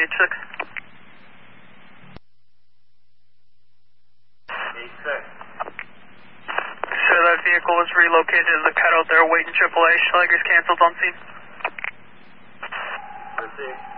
H6. Sure, that vehicle was relocated to the cutout there, waiting AAA. Schlager's canceled on scene. Proceed.